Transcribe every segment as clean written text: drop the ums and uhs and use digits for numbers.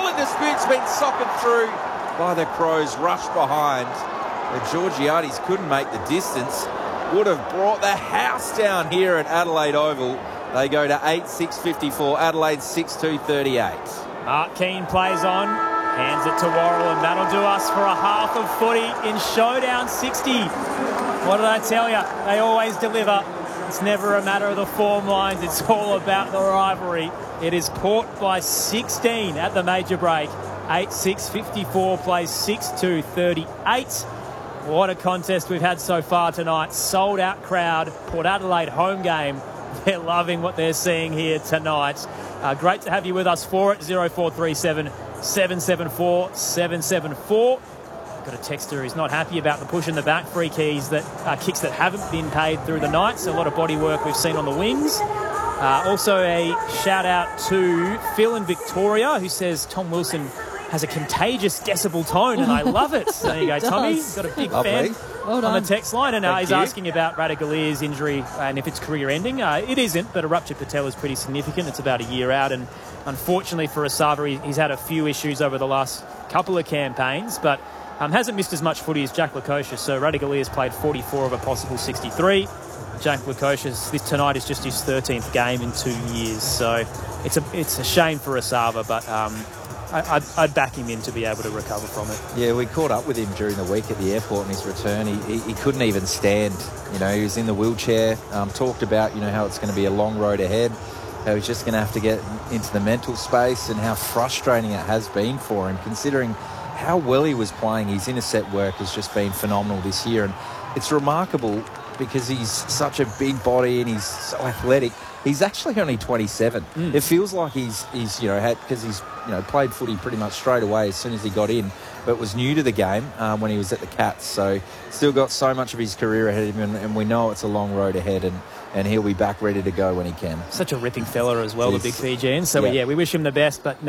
ball in dispute's been socked through by the Crows, rushed behind. The Georgiades couldn't make the distance. Would have brought the house down here at Adelaide Oval. They go to 8-6-54. Adelaide 6-2-38. Mark Keane plays on, hands it to Worrell, and that'll do us for a half of footy in Showdown 60. What did I tell you? They always deliver. It's never a matter of the form lines. It's all about the rivalry. It is Port by 16 at the major break. 8-6-54 plays 6-2-38. What a contest we've had so far tonight. Sold out crowd. Port Adelaide home game. They're loving what they're seeing here tonight. Great to have you with us for it. 0437 774 774. Got a texter who's not happy about the push in the back. Free keys that kicks that haven't been paid through the night. So a lot of body work we've seen on the wings. Also a shout out to Phil in Victoria, who says Tom Wilson has a contagious decibel tone, and I love it. There you go, Tommy. Got a big fan on the text line, and he's asking about Radagalia's injury and if it's career-ending. It isn't, but a ruptured patella is pretty significant. It's about a year out, and unfortunately for Asava, he's had a few issues over the last couple of campaigns, but hasn't missed as much footy as Jack Lukosius. So Radagalia's played 44 of a possible 63. Jack Lukosius, this tonight is just his 13th game in 2 years. So it's a shame for Asava, but I'd back him in to be able to recover from it. Yeah, we caught up with him during the week at the airport on his return. He couldn't even stand. You know, he was in the wheelchair. Talked about, you know, how it's going to be a long road ahead. How he's just going to have to get into the mental space, and how frustrating it has been for him, considering how well he was playing. His intercept work has just been phenomenal this year, and it's remarkable because he's such a big body and he's so athletic. He's actually only 27. It feels like he's because he's played footy pretty much straight away as soon as he got in, but was new to the game when he was at the Cats. So still got so much of his career ahead of him, and we know it's a long road ahead, and he'll be back ready to go when he can. Such a ripping fella as well, the big Fijian. So we wish him the best, but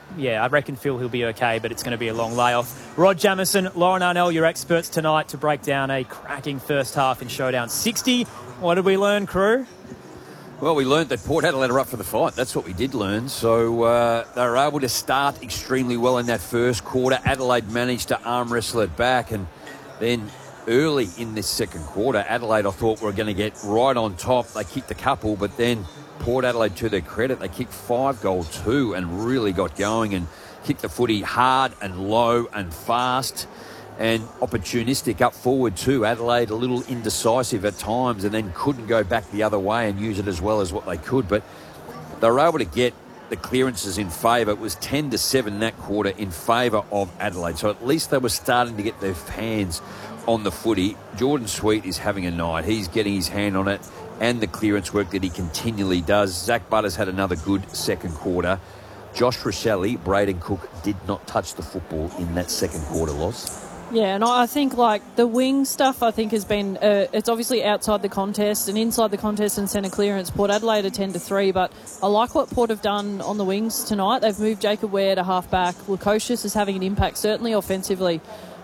I reckon he'll be okay, but it's going to be a long layoff. Rod Jamieson, Lauren Arnell, your experts tonight to break down a cracking first half in Showdown 60. What did we learn, crew? Well, we learned that Port Adelaide are up for the fight. That's what we did learn. So they were able to start extremely well in that first quarter. Adelaide managed to arm wrestle it back, and then early in this second quarter, Adelaide, I thought, were going to get right on top. They kicked a couple, but then Port Adelaide, to their credit, they kicked 5-goal-2 and really got going and kicked the footy hard and low and fast and opportunistic up forward too. Adelaide a little indecisive at times and then couldn't go back the other way and use it as well as what they could. But they were able to get the clearances in favour. It was 10-7 that quarter in favour of Adelaide. So at least they were starting to get their hands on the footy. Jordan Sweet is having a night. He's getting his hand on it, and the clearance work that he continually does. Zach Butters had another good second quarter. Josh Rochelle, Braden Cook did not touch the football in that second quarter loss. Yeah, and I think the wing stuff has been, it's obviously outside the contest and inside the contest and centre clearance. Port Adelaide are 10-3, but I like what Port have done on the wings tonight. They've moved Jacob Ware to half-back. Lukosius is having an impact, certainly offensively,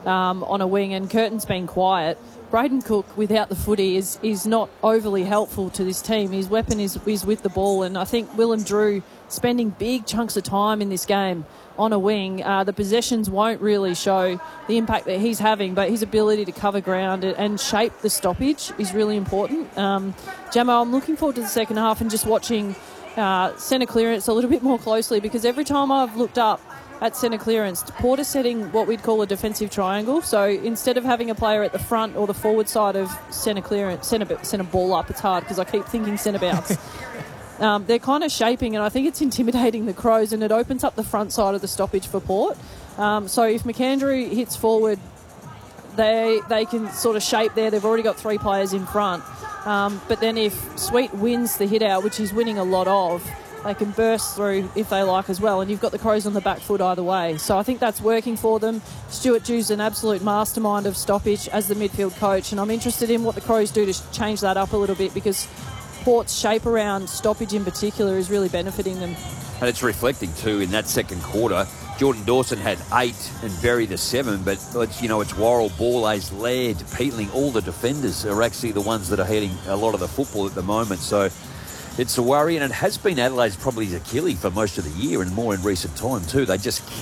on a wing, and Curtin's been quiet. Braden Cook, without the footy, is not overly helpful to this team. His weapon is with the ball, and I think Willem Drew spending big chunks of time in this game on a wing. The possessions won't really show the impact that he's having, but his ability to cover ground and shape the stoppage is really important. Jamo, I'm looking forward to the second half and just watching centre clearance a little bit more closely, because every time I've looked up at centre clearance, Port is setting what we'd call a defensive triangle. So instead of having a player at the front or the forward side of centre clearance, centre ball up, it's hard because I keep thinking centre bounce. They're kind of shaping, and I think it's intimidating the Crows, and it opens up the front side of the stoppage for Port. So if McAndrew hits forward, they can sort of shape there. They've already got 3 players in front. But then if Sweet wins the hit out, which he's winning a lot of, they can burst through if they like as well, and you've got the Crows on the back foot either way. So I think that's working for them. Stuart Dew's an absolute mastermind of stoppage as the midfield coach, and I'm interested in what the Crows do to change that up a little bit, because Port's shape around stoppage in particular is really benefiting them. And it's reflecting too in that second quarter. Jordan Dawson had 8 and Berry the 7, but it's Worrell, Borlase, Laird, Peatling, all the defenders are actually the ones that are heading a lot of the football at the moment. So it's a worry, and it has been Adelaide's probably Achilles for most of the year and more in recent time too. They just